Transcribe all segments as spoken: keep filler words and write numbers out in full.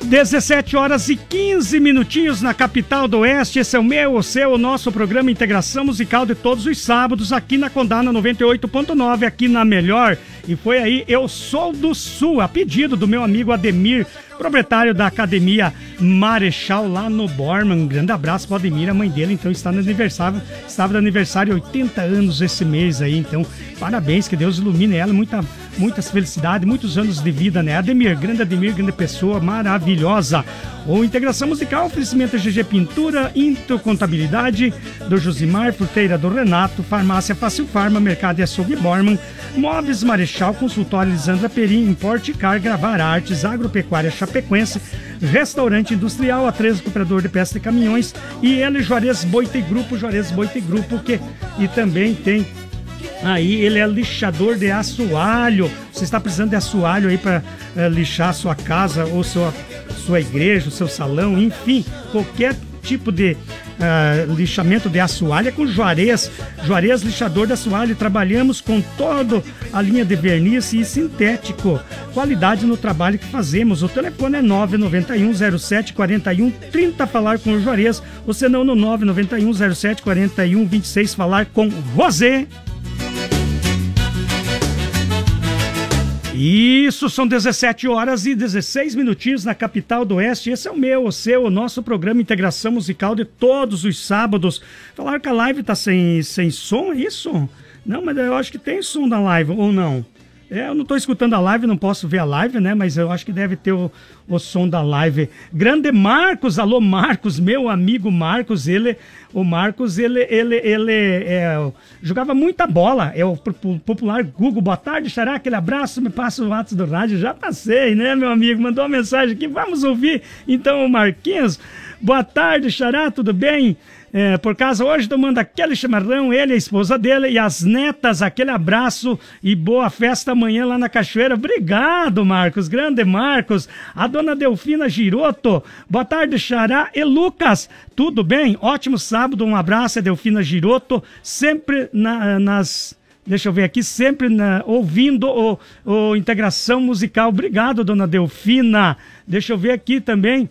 dezessete horas e quinze minutinhos na capital do Oeste. Esse é o meu, o seu, o nosso programa Integração Musical de todos os sábados aqui na Condá, na noventa e oito ponto nove, aqui na Melhor. E foi aí, Eu Sou do Sul, a pedido do meu amigo Ademir, proprietário da Academia Marechal lá no Borman. Um grande abraço para o Ademir, a mãe dele então está no aniversário, estava no aniversário oitenta anos esse mês aí, então parabéns, que Deus ilumine ela, muita, muitas felicidades, muitos anos de vida, né? Ademir, grande Ademir, grande pessoa, maravilhosa. O Integração Musical, oferecimento G G Pintura, Into Contabilidade do Josimar, Fruteira do Renato, Farmácia Fácil Farma, Mercado e Açougue Borman, Móveis Marechal, Consultório Lisandra Perim, Importicar, Gravar Artes, Agropecuária Chapecoense, Restaurante Industrial, A três Comprador de Peças de Caminhões e ele, Juarez Boita e Grupo, Juarez Boita e Grupo, que e também tem aí, ele é lixador de assoalho. Você está precisando de assoalho aí para uh, lixar a sua casa ou sua, sua igreja, o seu salão, enfim, qualquer tipo de uh, lixamento de assoalho é com Juarez. Juarez Lixador de Assoalho. Trabalhamos com toda a linha de verniz e sintético. Qualidade no trabalho que fazemos. O telefone é nove nove um zero sete quatro um três zero, falar com o Juarez, ou senão no nove nove um zero sete quatro um dois seis, falar com você. Isso, são dezessete horas e dezesseis minutinhos na capital do Oeste. Esse é o meu, o seu, o nosso programa Integração Musical de todos os sábados. Falaram que a live tá sem, sem som, é isso? Não, mas eu acho que tem som na live, ou não? É, eu não tô escutando a live, não posso ver a live, né? Mas eu acho que deve ter o, o som da live. Grande Marcos, alô Marcos, meu amigo Marcos, ele... O Marcos, ele, ele, ele é, jogava muita bola, é o popular Google. Boa tarde, Xará, aquele abraço, me passa o WhatsApp do rádio. Já passei, né, meu amigo? Mandou uma mensagem aqui, vamos ouvir então o Marquinhos. Boa tarde, Xará, tudo bem? É, por casa, hoje tomando aquele chimarrão, ele, a esposa dele e as netas, aquele abraço e boa festa amanhã lá na Cachoeira. Obrigado, Marcos, grande Marcos. A dona Delfina Giroto, boa tarde, Xará e Lucas, tudo bem? Ótimo sábado, um abraço, a Delfina Giroto, sempre na, nas... Deixa eu ver aqui, sempre na, ouvindo o, o Integração Musical. Obrigado, dona Delfina. Deixa eu ver aqui também,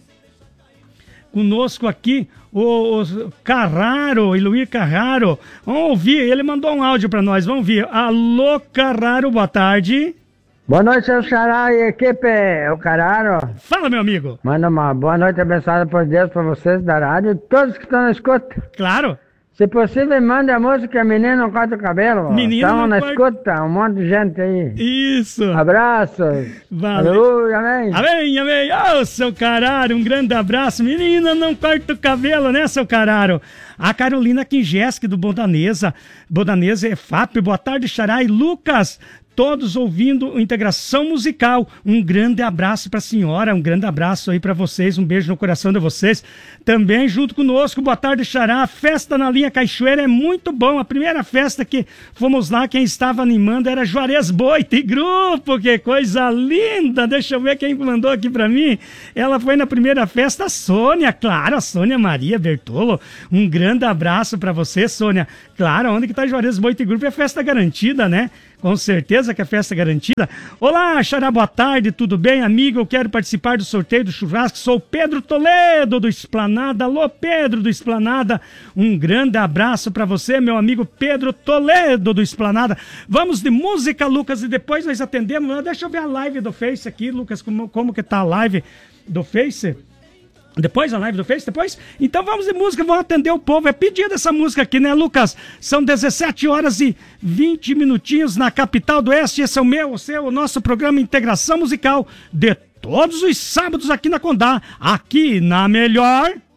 conosco aqui, o, o Carraro, Iluir Carraro. Vamos ouvir, ele mandou um áudio para nós, vamos ouvir. Alô, Carraro, boa tarde. Boa noite, seu Xará e equipe, o Carraro. Fala, meu amigo. Manda uma boa noite abençoada por Deus para vocês da rádio e todos que estão na escuta. Claro. Se possível, mande a música Menino Não Corta o Cabelo. Menino Estamos na corta... escuta, um monte de gente aí. Isso. Abraços. Valeu. Aleluia, amém. Amém, amém. Ô, oh, seu Carraro, um grande abraço. Menina, não corta o cabelo, né, seu Carraro? A Carolina Kingeski, do Bodanesa. Bodanesa é F A P. Boa tarde, Xará e Lucas. Todos ouvindo Integração Musical. Um grande abraço para a senhora, um grande abraço aí para vocês, um beijo no coração de vocês. Também junto conosco, boa tarde, Xará. A festa na linha Cachoeira é muito bom. A primeira festa que fomos lá, quem estava animando era Juarez Boita e Grupo. Que coisa linda! Deixa eu ver quem mandou aqui para mim. Ela foi na primeira festa, a Sônia, claro, a Sônia Maria Bertolo. Um grande abraço para você, Sônia. Claro, onde que tá Juarez Boita e Grupo é festa garantida, né? Com certeza que a festa é garantida. Olá, Xará, boa tarde, tudo bem, amigo? Eu quero participar do sorteio do churrasco. Sou Pedro Toledo, do Esplanada. Alô, Pedro do Esplanada. Um grande abraço para você, meu amigo Pedro Toledo do Esplanada. Vamos de música, Lucas, e depois nós atendemos. Deixa eu ver a live do Face aqui, Lucas, como, como que tá a live do Face. Depois a live do Face, depois? Então vamos de música, vamos atender o povo. É pedido essa música aqui, né, Lucas? São dezessete horas e vinte minutinhos na capital do Oeste. Esse é o meu, o seu, o nosso programa Integração Musical de todos os sábados aqui na Condá, aqui na Melhor.